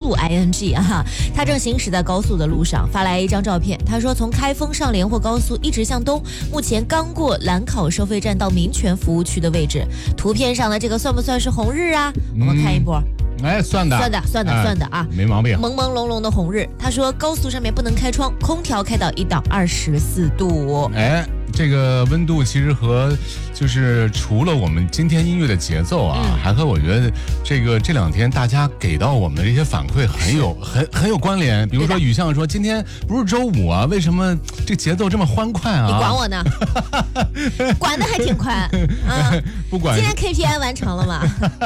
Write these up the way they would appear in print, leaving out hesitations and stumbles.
度 ING 啊，他正行驶在高速的路上，发来一张照片。他说，从开封上连霍高速一直向东，目前刚过兰考收费站到民权服务区的位置。图片上的这个算不算是红日啊？我们看一波。 算的啊， 没毛病。 朦朦胧胧的红日。他说高速上面不能开窗，空调开到1到24度。 这个温度其实和就是除了我们今天音乐的节奏啊，还和我觉得这两天大家给到我们的这些反馈很有关联。比如说雨巷说今天不是周五啊，为什么这节奏这么欢快啊？ 你管我呢？管得还挺快啊！ 不管今天 KPI 完成了吗？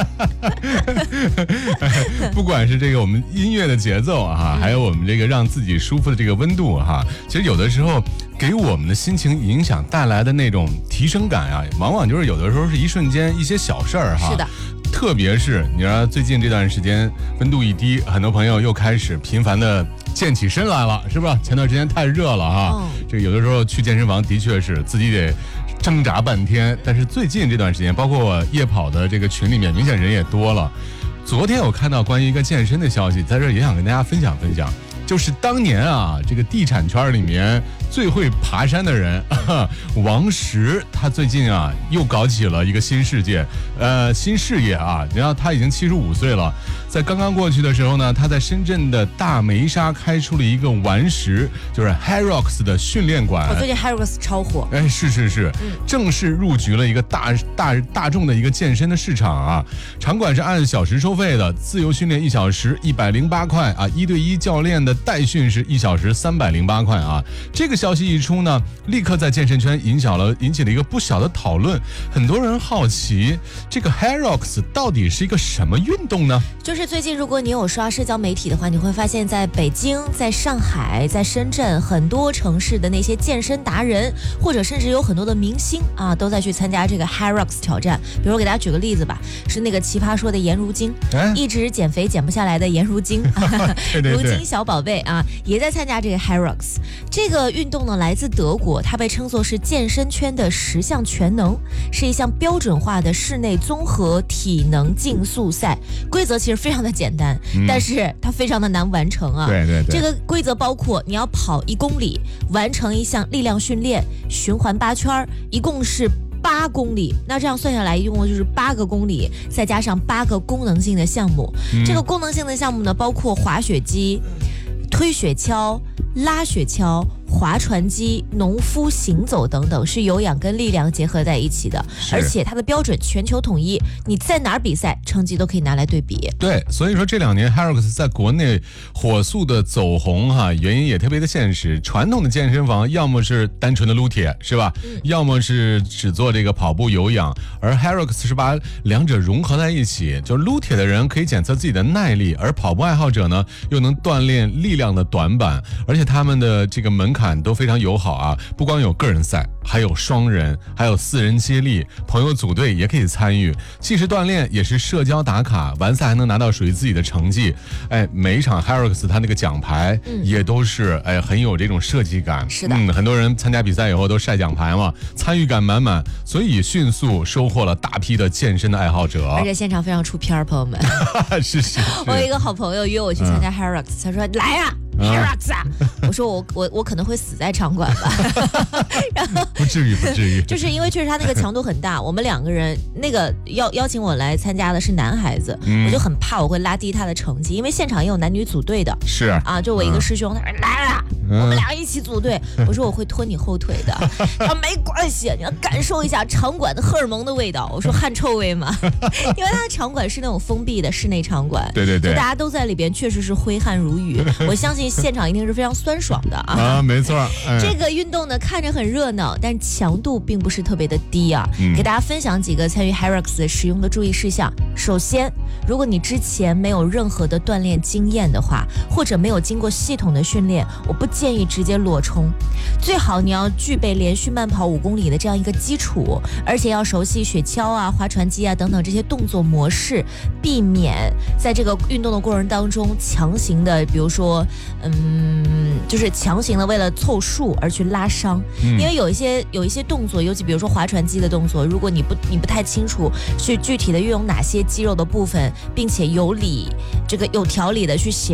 不管是这个我们音乐的节奏啊，还有我们这个让自己舒服的这个温度哈，其实有的时候给我们的心情影响带来的那种提升感啊，往往就是有的时候是一瞬间一些小事儿哈。 是的。 特别是你说最近这段时间温度一低，很多朋友又开始频繁的健起身来了，是吧？前段时间太热了哈，这个有的时候去健身房的确是自己得挣扎半天，但是最近这段时间，包括我夜跑的这个群里面，明显人也多了。昨天我看到关于一个健身的消息，在这儿也想跟大家分享分享，就是当年啊，这个地产圈里面最会爬山的人王石，他最近啊又搞起了一个新事业啊。然后他已经75岁了，在刚刚过去的时候呢，他在深圳的大梅沙开出了一个顽石，就是 HYROX 的训练馆。 最近 HYROX 超火。 是，正式入局了一个大众的一个健身的市场啊。场馆是按小时收费的，自由训练1小时108块啊，1对1教练的代训是1小时308块啊。这个消息一出呢，立刻在健身圈引起了一个不小的讨论。很多人好奇，这个 HYROX 到底是一个什么运动呢？ 就是最近如果你有刷社交媒体的话，你会发现在北京、在上海、在深圳很多城市的那些健身达人，或者甚至有很多的明星啊，都在去参加这个 HYROX 挑战。比如给大家举个例子吧，是那个奇葩说的颜如晶，一直减肥减不下来的颜如晶，如晶小宝贝啊，也在参加这个 HYROX。这个运动呢来自德国，它被称作是健身圈的10项全能，是一项标准化的室内综合体能竞速赛。规则其实非常的简单，但是它非常的难完成啊。 对， 这个规则包括你要跑1公里，完成一项力量训练，循环8圈，一共是8公里。那这样算下来一共就是8个公里，再加上8个功能性的项目。这个功能性的项目呢，包括滑雪机、推雪橇、拉雪橇、划船机、农夫行走等等，是有氧跟力量结合在一起的，而且它的标准全球统一，你在哪儿比赛成绩都可以拿来对比。 对，所以说这2年 HYROX 在国内火速的走红哈，原因也特别的现实。传统的健身房要么是单纯的撸铁，是吧？要么是只做这个跑步有氧，而 HYROX 是把两者融合在一起，就是撸铁的人可以检测自己的耐力，而跑步爱好者呢又能锻炼力量的短板，而且他们的这个门槛都非常友好啊，不光有个人赛，还有双人，还有4人接力，朋友组队也可以参与，既是锻炼也是社交打卡，完赛还能拿到属于自己的成绩。每一场 HYROX 它那个奖牌也都是很有这种设计感。 是的， 很多人参加比赛以后都晒奖牌嘛，参与感满满，所以迅速收获了大批的健身的爱好者， 而且现场非常出片儿，朋友们。 是。 我有一个好朋友约我去参加 HYROX，他说来啊。HYROX 啊！我说我可能会死在场馆吧，然后不至于， 就是因为确实他那个强度很大，我们2个人那个邀请我来参加的是男孩子，我就很怕我会拉低他的成绩，因为现场也有男女组队的， 是啊， 就我一个师兄，他说来了，我们2个一起组队，我说我会拖你后腿的，他说没关系，你要感受一下场馆的荷尔蒙的味道，我说汗臭味嘛，因为他的场馆是那种封闭的室内场馆， 对， 就大家都在里边，确实是挥汗如雨，我相信现场一定是非常酸爽的啊！ 没错， 这个运动呢看着很热闹，但强度并不是特别的低啊。给大家分享几个参与 HYROX 使用的注意事项。首先，如果你之前没有任何的锻炼经验的话，或者没有经过系统的训练，我不建议直接裸冲。最好你要具备连续慢跑5公里的这样一个基础，而且要熟悉雪橇啊、划船机啊等等这些动作模式，避免在这个运动的过程当中强行的，比如说就是强行的为了凑数而去拉伤，因为有一些动作，尤其比如说划船机的动作，如果你不太清楚去具体的运用哪些肌肉的部分，并且有条理的去写